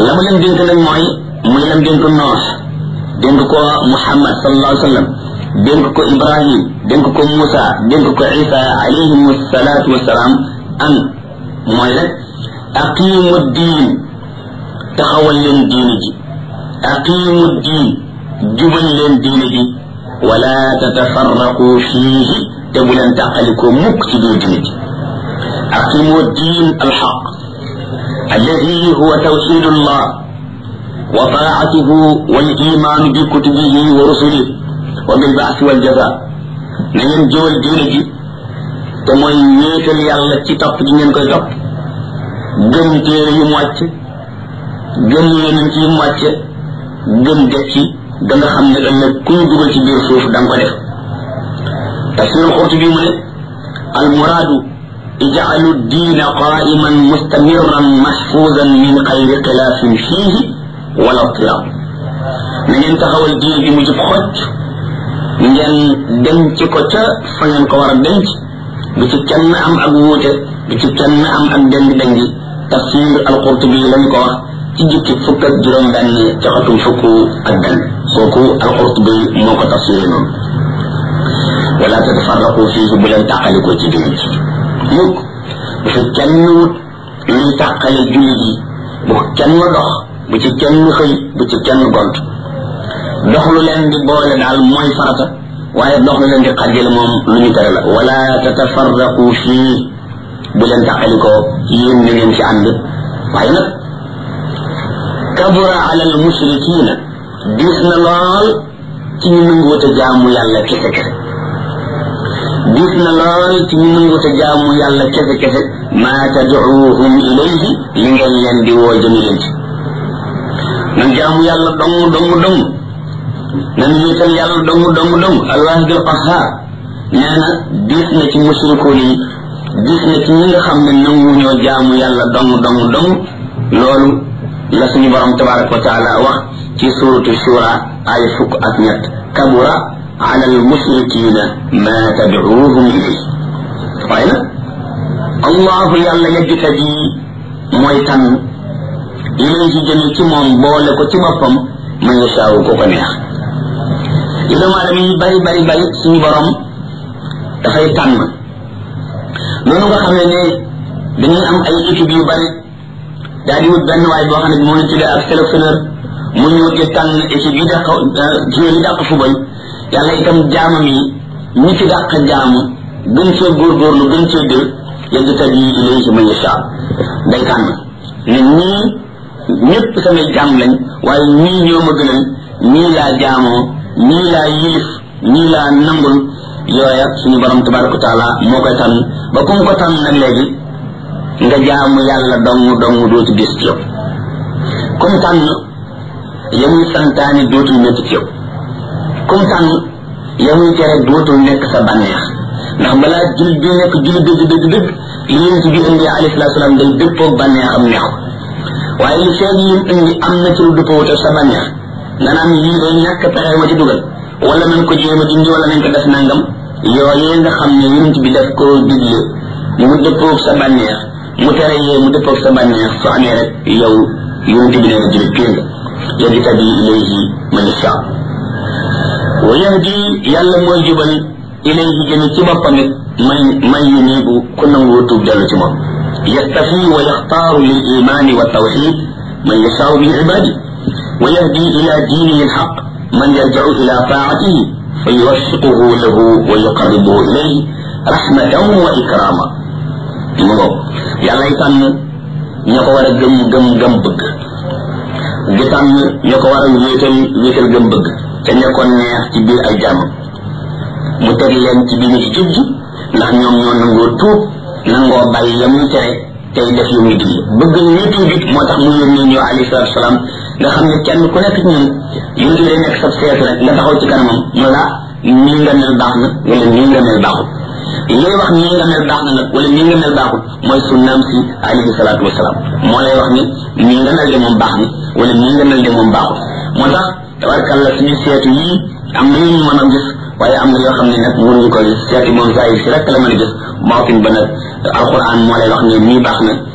la mu leen dénk nag mooy muy leen dénk Noox dénk ko Muhammad sallallahu alayhi wa sallam dénk ko Ibrahim dénk ko Musa dénk ko Isa alayhim salaatu wasalaam an mooy rek aqimu diin taxawal leen diine ji aqimu diin jubal leen diine ji wala tatafarraqu fiihi te bu leen tàqalikoo mukk ci biir diine ji aqimu diin alxaq alladi huwa tawxidu llah wa taatuhu wal imaanu bi kutubihi wa rusulihi wa bil baasi wal jaza na ngeen jubal diine ji te mooy wéetal yàlla ci topp gi ngeen koy topp gëm téere yu mu wàcc gëm yonent yi mu wàcc gëm dekki da nga xam ne ëllëg ku ñu dugal ci biir suuf da nga ko def tafsirul Qurtubi mu ne al muraadu ij'alu diina qaa'iman mustamirran mahfuuzan min xayri xilaafin fiihi wala tirab na ngeen taxawal diine bi mu jub xocc ngeen denc ko ca fa ngeen ko war a denc bu ci kenn am ak wuute bu ci kenn am ak deng-dengi tafsir al Qurtubi lañ ko wax ci jukki fukk ak juróom benn ci xatum fukk ak benn kooku al Qurtubi moo ko tafsiré noonu wala tatafarraqu fiihi bu leen tàqalikoo ci diine ji mukk bu fi kenn wut luy tàqale jullit yi bu kenn dox bu ci kenn xëy bu ci kenn gont dox lu leen di boole daal mooy farata waaye dox lu leen di xàjjale moom lu ñu tere la wala tatafarraqu fii bu leen tàqalikoo yéen na ngeen ci ànd waaye nag kabura ala al mushrikina diis na lool ci ñu nanguwut a jaamu yàlla kese kese diis na lool ci ñu nanguwut a jaamu yàlla kese kese maa tad'uuhum ilayhi li ngeen leen di woo jëmi leen ci nan jaamu yàlla dong nan wéetal yàlla dong alwaahidul qahhaar nee na diis na ci mushrikoon yi diis na ci ñi nga xam ne nanguñoo jaamu yàlla dong loolu la suñu borom tabaraka wa taala wax ci suratu shura ay fukk ak ñett kabura ala al mushrikina ma tad'uuhum ilayhi waaye nag allahu yàlla yajtabi mooy tànn ilayhi jëme ci moom boole ko ci boppam man yashaawu ko neex li doomu aadama yi bari suñu borom dafay tànn noonu nga xam ne dañuy am ay équipe yu bari daal di wut benn waay boo xam ne moo ñu tuddee ak sélectionneur mu ñëw di tànn équipe yi dàq fubal yàlla itam jaamam yi ñi ci dàq jaamu gën cee góorgóorlu gën cee dër yajtabi ilayhi man yashaa day tànn ne ñii ñëpp samay jaam lañ waaye ñii ñoo ma gënal ñii laa jaamoo ñii laa yilif ñii laa nangul yooya suñu borom tabaraka wa taala moo koy tànn ba ku mu ko tànn nag léegi nga jaamu yàlla dong dootu gis ci yow comme tànn yamuy santaani dootul métti ci yow comme tànn yamuy tere dootul nekk sa bànneex ndax balaa jullit bi nekk jullit dëgg li yonent bi indi alayhi salaatu salaam day dëppoog bànneexam neex waaye li feeg yi indi am na ci lu dëppoo te sa bànneex nga naan lii day ñàkk pexe ma ci dugal wala nañ ko jéem a dindi wala nañ ko def nangam yooyee nga xam ne yonent bi daf ko digle mu dëppoog sa bànneex mu tere yee mu dëppoog sa bànneex su amee rek yow yonent bi nee na jullit piir nga yajtabi ilayhi man yashaa wa yahdi yàlla mooy jubal ilayhi jëme ci boppam it man yunibu ku nangoo tuub dellu ci moom yastafi wa yaxtaaru lil imaani wa tawxid man yashaau min ibaadi wa yahdi ila diinihi alxaq man yarjacu ila taatihi fa yuwaffiquhu lahu wa yuqarribuhu ilayhi rahmatan wa ikrama mu ngo yàlla y tànn ña ko war a gëm bëgg di tànn ña ko war a wéetal gëm bëgg te nekkoon neex ci biir ay jàmm mu teg leen ci diine ci jub ji ndax ñoom ñoo nangoo tuub nangoo bàyyi ya muy tere tey def yu muy digle bëgg ñu tuub it moo tax mu yónnee ñoo alayhi salaatu salaam nga xam ne kenn ku nekk ci ñun yonent day nekk sab seetu rek nga taxaw ci kanamam mu la nii nga mel baax na wala nii nga mel baaxul lay wax nii nga mel baax na nag wala nii nga mel baaxul mooy sunnaam si alayhi salaatu wasalaam moo lay wax ni nii nga mel de moom baax na wala nii nga mel de moom baaxul moo tax tabarkalla suñu seetu yii am na ñu mën a gis waaye am na yoo xam ne nag mënuñu ko gis seeti moom saa yi si rek la mën a gis baatin ba nag alquran moo lay wax ne nii baax na